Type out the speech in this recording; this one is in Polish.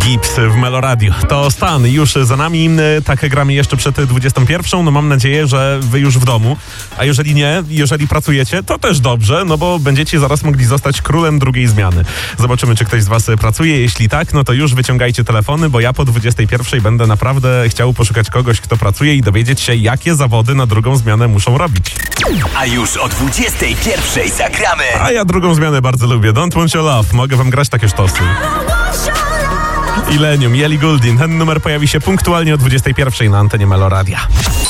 Gibbs w Meloradio. To stan już za nami, tak gramy jeszcze przed 21. No mam nadzieję, że wy już w domu, a jeżeli nie, jeżeli pracujecie, to też dobrze, no bo będziecie zaraz mogli zostać królem drugiej zmiany. Zobaczymy, czy ktoś z was pracuje, jeśli tak, no to już wyciągajcie telefony, bo ja po 21. będę naprawdę chciał poszukać kogoś, kto pracuje i dowiedzieć się, jakie zawody na drugą zmianę muszą robić. A już o 21. zagramy. A ja drugą zmianę bardzo lubię. Don't Want Your Love. Mogę wam grać takie sztosy. Illenium, Ellie Goulding. Ten numer pojawi się punktualnie o 21 na antenie Meloradia.